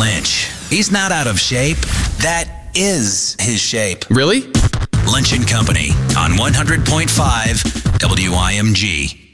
Lynch. He's not out of shape. That is his shape. Really? Lynch and Company on 100.5 WIMG.